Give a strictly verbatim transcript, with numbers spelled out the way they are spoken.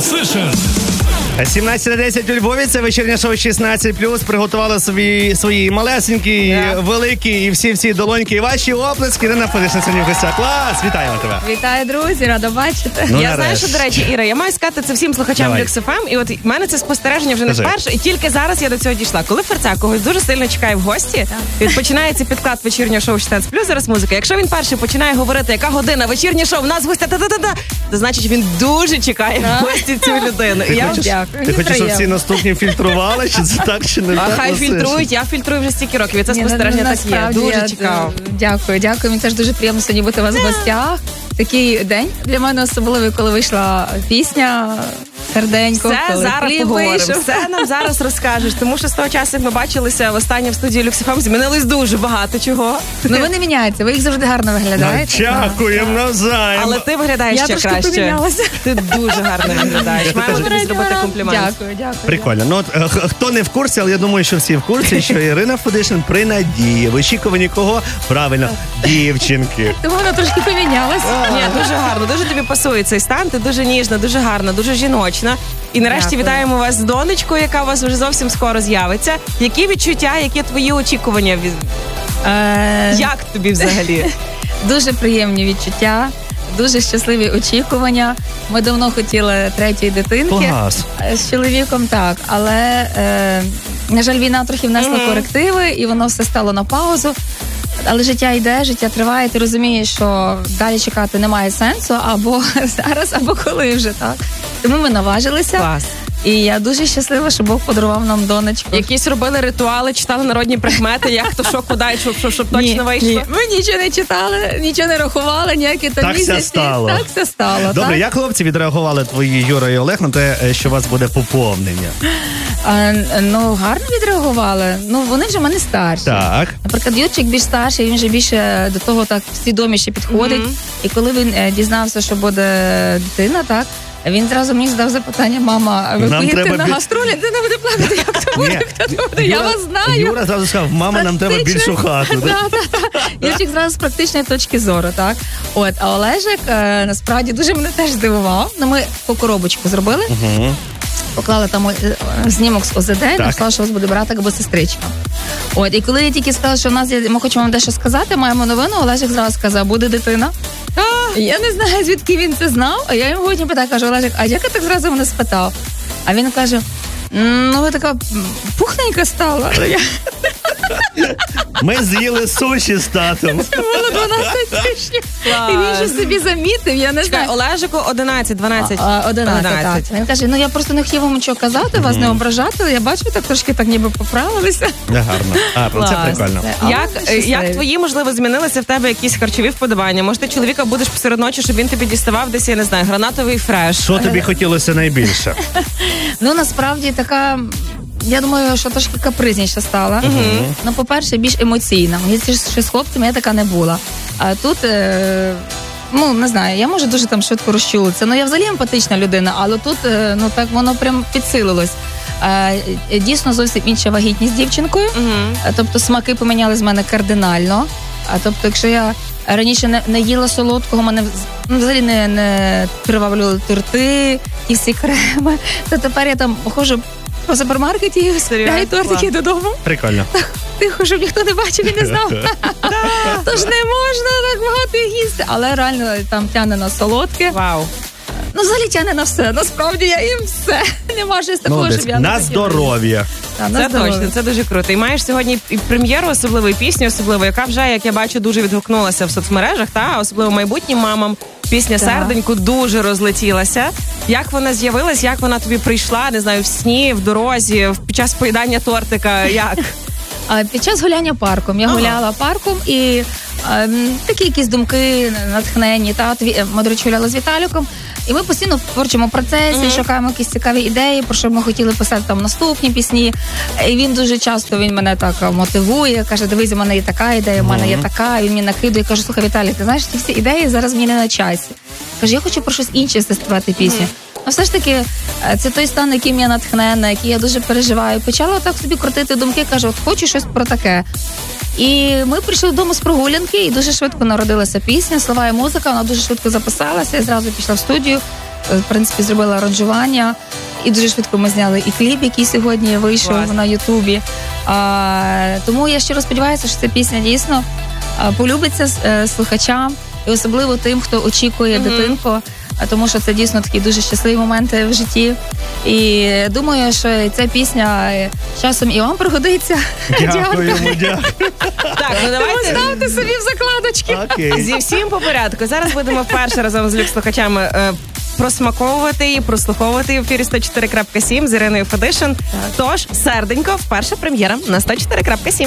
Session. сімнадцята десять у Львові, це вечірнє шоу шістнадцять плюс. Приготували собі свої малесенькі, yeah. великі і всі-всі долоньки. І ваші оплески. Ірина Федишин сьогодні в гостях. Клас! Вітаємо тебе. Вітаю, друзі, рада бачити. Ну, я знаю, що, до речі, Іра, я маю сказати це всім слухачам Люкс еф ем, і от в мене це спостереження вже не вперше, і тільки зараз я до цього дійшла. Коли Ферця когось дуже сильно чекає в гості, і починається підклад вечірнього шоу шістнадцять плюс, зараз музика. Якщо він перший починає говорити, яка година, вечірнє шоу, в нас гостя, та-та-та-та, то значить він дуже чекає в гості цю людину. Ти я хочеш, дякую. Ти хочеш, щоб всі наступні фільтрували, чи це так, чи не а так? А хай фільтрують, я фільтрую вже стільки років, і це спостереження так є. Дуже цікаво. Дякую, дякую. Мені теж дуже приємно сьогодні бути у вас в гостях. Такий день для мене особливий, коли вийшла пісня «Серденько». Все зараз поговоримо, все нам зараз розкажеш, тому що з того часу, як ми бачилися востаннє в студії Люкс еф ем, змінилось дуже багато чого. Ну ви не міняєтеся, ви їх завжди гарно виглядаєте. Дякуємо навзаєм. Але ти виглядаєш я ще краще. Я помінялася. Ти дуже гарно виглядаєш. Маємо тобі зробити комплімент. Дякую, дякую. Прикольно. Ну, от, хто не в курсі, але я думаю, що всі в курсі, що Ірина Федишин при надії. В очікуванні кого? Правильно, дівчинки. Тому вона трошки помінялася. Ні, дуже гарно, дуже тобі пасує цей стан, ти дуже ніжна, дуже гарна, дуже жіночна. І нарешті Дякую. Вітаємо вас з донечкою, яка у вас вже зовсім скоро з'явиться. Які відчуття, які твої очікування? Е... Як тобі взагалі? Дуже приємні відчуття, дуже щасливі очікування. Ми давно хотіли третьої дитинки. Клас. З чоловіком, так. Але, е, на жаль, війна трохи внесла mm-hmm. корективи, і воно все стало на паузу. Але життя йде, життя триває, ти розумієш, що далі чекати немає сенсу, або зараз, або коли вже, так. Тому ми наважилися. Клас. І я дуже щаслива, що Бог подарував нам донечку. Якісь робили ритуали, читали народні прикмети, як хто що куди, щоб, щоб, щоб точно ні, вийшло? Ні. Ми нічого не читали, нічого не рахували, ніякі там так місяці. Все стало. Так все стало. Добре, так? як хлопці відреагували твої Юра і Олег на те, що у вас буде поповнення? А, ну, гарно відреагували. Ну, вони вже в мене старші. Так. Наприклад, Юрчик більш старший, він вже більше до того так свідоміше підходить. Mm-hmm. І коли він е, дізнався, що буде дитина, так, він зразу мені задав запитання: мама, ви поїдете на гастролі, дитина буде плакати, як то буде, хто то буде, я вас знаю. Юра зразу сказав: мама, нам треба більшу хату. Так, так, так. Юрчик зразу з практичної точки зору, так. От, а Олежик, е, насправді, дуже мене теж здивував. Ну, ми по коробочку зробили. Угу. Поклали там знімок з О З Д, і сказала, що у вас буде братик або сестричка. От, і коли я тільки сказала, що в нас є, ми хочемо вам дещо сказати, маємо новину, Олежик зразу сказав: буде дитина. А, я не знаю, звідки він це знав, а я йому потім питаю, кажу: Олежик, а як ти так зразу мене спитав? А він каже: ну, ви така пухненька стала. Ми з'їли суші з татом. Це було дванадцять тижнів. І він же собі замітив, я не Чекай, знаю. Олежику одинадцять, дванадцять. одинадцять, так. Він каже: ну я просто не хотів вам нічого казати, вас mm-hmm. не ображати, я бачу, так трошки так ніби поправилися. Не гарно. А, про це прикольно. Це, як, як твої, можливо, змінилися в тебе якісь харчові вподобання? Може, ти чоловіка будеш посеред ночі, щоб він тобі діставав десь, я не знаю, гранатовий фреш? Що тобі хотілося найбільше? Ну, насправді, така... Я думаю, що трошки капризніша стала. Uh-huh. Ну, по-перше, більш емоційна. Я ще з хлопцями я така не була. А тут, е, ну, не знаю, я можу дуже там швидко розчулитися. Ну, я взагалі емпатична людина, але тут, е, ну, так воно прям підсилилось. Е, дійсно, зовсім інша вагітність з дівчинкою. Uh-huh. Тобто, смаки поміняли з мене кардинально. А тобто, якщо я раніше не, не їла солодкого, мене ну, взагалі не, не приваблювали торти і всі креми, то тепер я там ходжу по супермаркеті і дай тортики додому. Прикольно. Так, тихо, щоб ніхто не бачив і не знав. Тож не можна так багато їсти. Але реально там тягне на солодке. Вау. Ну, взагалі тягне на все. Насправді я їм все. Нема щось такого, щоб я не на здоров'я. Так, це точно, це дуже круто. І маєш сьогодні і прем'єру особливої пісню, особливо, яка вже, як я бачу, дуже відгукнулася в соцмережах, та особливо майбутнім мамам. Пісня «Серденько» дуже розлетілася. Як вона з'явилась, як вона тобі прийшла, не знаю, в сні, в дорозі, під час поїдання тортика, як? А, під час гуляння парком. Я ага. гуляла парком і а, такі якісь думки натхненні. Та, ми, до речі, гуляли з Віталіком. І ми постійно в творчому процесі mm-hmm. шукаємо якісь цікаві ідеї, про що ми хотіли писати там наступні пісні. І він дуже часто він мене так мотивує, каже: дивись, у мене є така ідея, у мене є така. І він мені накидує, каже: слухай, Віталій, ти знаєш, ці всі ідеї зараз мені не на часі. Каже: я хочу про щось інше заспівати пісню. Mm-hmm. А все ж таки, це той стан, яким я натхнена, який я дуже переживаю. Почала так собі крутити думки, кажу: от хочу щось про таке. І ми прийшли додому з прогулянки, і дуже швидко народилася пісня, слова і музика, вона дуже швидко записалася, я зразу пішла в студію, в принципі, зробила аранжування. І дуже швидко ми зняли і кліп, який сьогодні вийшов Клас. на Ютубі. А, тому я щиро сподіваюся, що ця пісня дійсно а, полюбиться е, слухачам, і особливо тим, хто очікує mm-hmm. дитинку, а, тому що це дійсно такі дуже щасливі моменти в житті. І думаю, що ця пісня часом і вам пригодиться. Дякуємо, дякую. Так, ну давайте ставте собі в закладочки. Окей. зі всім по порядку. Зараз будемо вперше разом з люкс-слухачами е, просмаковувати і прослуховувати в ефірі сто чотири крапка сім з Іриною Федишин. Тож, серденько, вперше прем'єра на сто чотири крапка сім.